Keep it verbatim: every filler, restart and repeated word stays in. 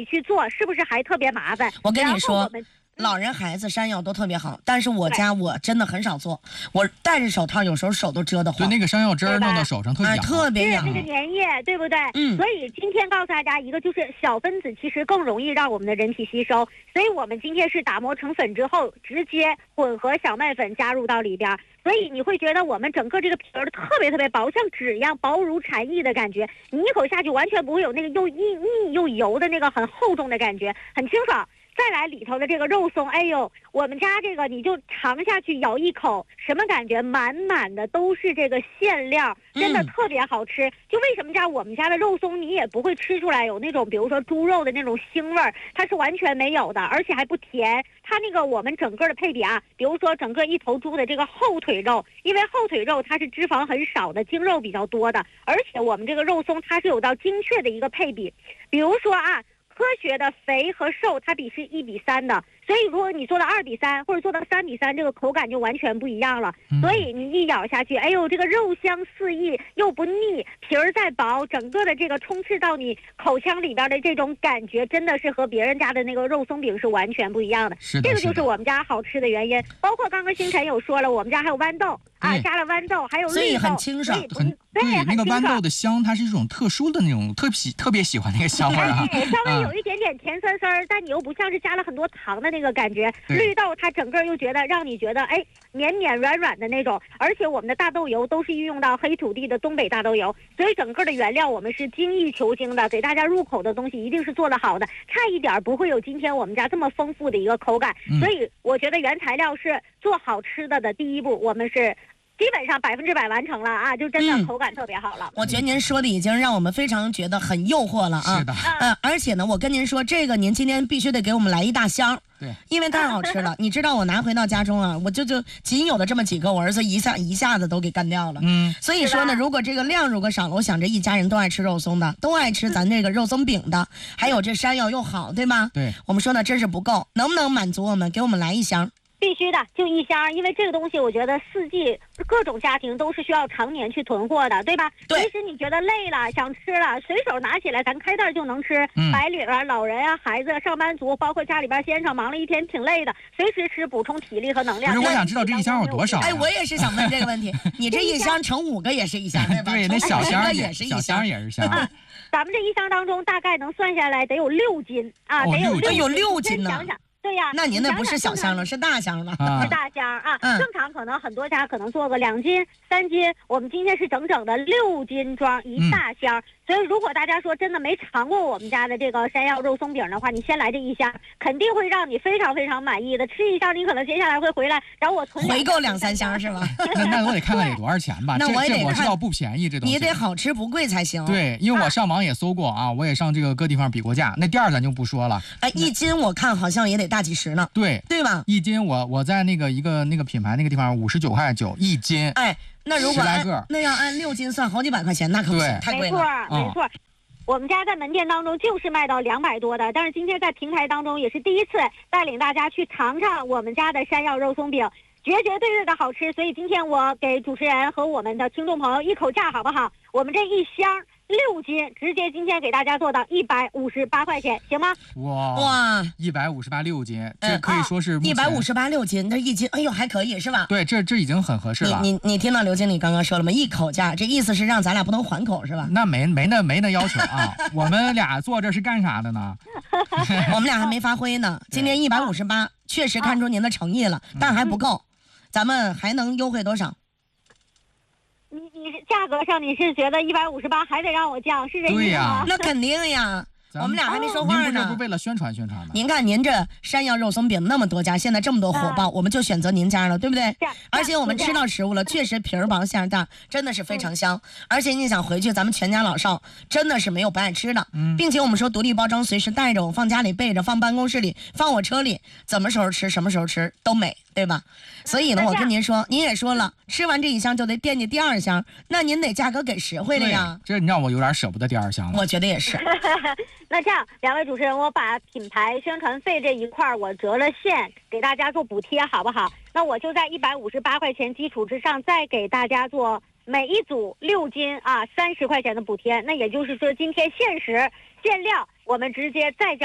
去做，是不是还特别麻烦？ 我跟你说。老人孩子山药都特别好，但是我家我真的很少做，我戴着手套有时候手都遮得慌。 对，那个山药汁儿弄到手上特痒， 哎，特别痒， 那个粘液，对不对？ 嗯。 所以今天告诉大家一个，就是小分子其实更容易让我们的人体吸收，所以我们今天是打磨成粉之后，直接混合小麦粉加入到里边，所以你会觉得我们整个这个皮儿特别特别薄，像纸一样薄如蝉翼的感觉，你一口下去完全不会有那个又腻腻又油的那个很厚重的感觉，很清爽。再来里头的这个肉松，哎呦，我们家这个你就尝下去，咬一口，什么感觉？满满的都是这个馅料，真的特别好吃。嗯、就为什么家我们家的肉松，你也不会吃出来有那种，比如说猪肉的那种腥味儿，它是完全没有的，而且还不甜。它那个我们整个的配比啊，比如说整个一头猪的这个后腿肉，因为后腿肉它是脂肪很少的，精肉比较多的，而且我们这个肉松它是有到精确的一个配比，比如说啊。科学的肥和瘦，它比是一比三的，所以如果你做到二比三或者做到三比三，这个口感就完全不一样了。嗯、所以你一咬下去，哎呦，这个肉香四溢又不腻，皮儿再薄，整个的这个充斥到你口腔里边的这种感觉，真的是和别人家的那个肉松饼是完全不一样的。 是的， 这个就是我们家好吃的原因。包括刚刚星辰有说了，我们家还有豌豆啊，加了豌豆，还有绿豆， 所以很清爽， 很对。那个豌豆的香，它是一种特殊的那种特喜特别喜欢那个香味啊。 对，稍微有一点点甜酸酸，但你又不像是加了很多糖的那个感觉。绿豆它整个又觉得让你觉得哎绵绵软软的那种，而且我们的大豆油都是运用到黑土地的东北大豆油，所以整个的原料我们是精益求精的，给大家入口的东西一定是做得好的，差一点不会有今天我们家这么丰富的一个口感。嗯、所以我觉得原材料是做好吃的的第一步，我们是。基本上百分之百完成了啊，就真的口感特别好了。 嗯、我觉得您说的已经让我们非常觉得很诱惑了啊。 是的。 呃，而且呢，我跟您说，这个您今天必须得给我们来一大箱。 对。 因为太好吃了，你知道我拿回到家中啊，我就就仅有的这么几个，我儿子一下一下子都给干掉了。嗯。所以说呢，如果这个量如果少了，我想这一家人都爱吃肉松的，都爱吃咱这个肉松饼的，还有这山药又好，对吗？ 对。 我们说呢，真是不够，能不能满足我们？给我们来一箱。 必须的，就一箱，因为这个东西我觉得四季各种家庭都是需要常年去囤货的，对吧？ 对。 随时你觉得累了想吃了，随手拿起来咱开袋就能吃。嗯。白领啊、老人啊、孩子、上班族，包括家里边先生忙了一天挺累的，随时吃补充体力和能量。 不是，我想知道这一箱有多少、啊？ 哎，我也是想问这个问题。你这一箱乘五个也是一箱，对吧？ 对，那小箱也是一箱，小箱也是箱。 啊，咱们这一箱当中大概能算下来得有六斤啊， 哦、 得有六有六斤呢。 想想。对呀， 那您那不是小箱了，是大箱了， 是大箱啊。嗯、正常可能很多家可能做个两斤、三斤，我们今天是整整的六斤装一大箱。嗯、所以如果大家说真的没尝过我们家的这个山药肉松饼的话，你先来这一箱，肯定会让你非常非常满意的。吃一箱，你可能接下来会回来找我囤回购两三箱是吧？ 那那我得看看得多少钱吧。 那我也得这我知道不便宜，这东西你得好吃不贵才行。 对，因为我上网也搜过啊，我也上这个各地方比过价，那店儿咱就不说了。 哎，一斤我看好像也得大几十呢。 对。 对吧？ 一斤我我在那个一个那个品牌那个地方五十九块九一斤。 哎，那如果按那要按六斤算好几百块钱，那可不行，太贵了。 没错，没错。嗯、我们家在门店当中就是卖到两百多的，但是今天在平台当中也是第一次带领大家去尝尝我们家的山药肉松饼，绝绝对对的好吃。所以今天我给主持人和我们的听众朋友一口价好不好？我们这一箱。六斤，直接今天给大家做到一百五十八块钱，行吗？ 哇哇， 一百五十八六斤，这可以说是一百五十八六斤，这一斤，哎呦还可以是吧？ 对，这这已经很合适了。 你你你听到刘经理刚刚说了吗？一口价，这意思是让咱俩不能还口是吧？ 那没没那没那要求啊，我们俩坐这是干啥的呢？ 我们俩还没发挥呢。今天一百五十八，确实看出您的诚意了，但还不够，咱们还能优惠多少？ 你你是价格上你是觉得一百五十八还得让我降，是这意思吗？ 对呀， 那肯定呀。我们俩还没说话呢。 您不是为了宣传宣传吗？ 您看您这山药肉松饼那么多家，现在这么多火爆，我们就选择您家了，对不对？而且我们吃到食物了，确实皮儿薄馅儿大，真的是非常香。而且你想回去，咱们全家老少真的是没有不爱吃的，并且我们说独立包装，随时带着，我放家里备着，放办公室里，放我车里，怎么时候吃什么时候吃都美，对吧？所以呢，我跟您说，您也说了，吃完这一箱就得惦记第二箱，那您得价格给实惠了呀。 这你让我有点舍不得第二箱了。 我觉得也是。 那这样，两位主持人，我把品牌宣传费这一块我折了现，给大家做补贴，好不好？那我就在一百五十八块钱基础之上，再给大家做每一组六斤啊三十块钱的补贴。那也就是说，今天限时限量，我们直接再加。